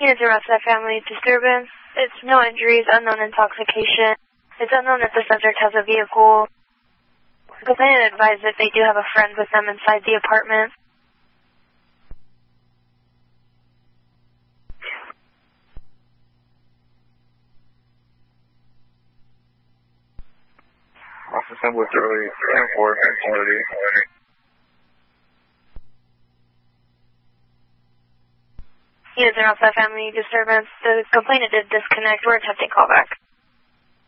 Unit 0 outside family disturbance. It's no injuries, unknown intoxication. It's unknown if the subject has a vehicle. The complainant advised that they do have a friend with them inside the apartment. Officer Assembly early 10-4, quantity. Unit 0 outside family disturbance. The complainant did disconnect. We're attempting callback.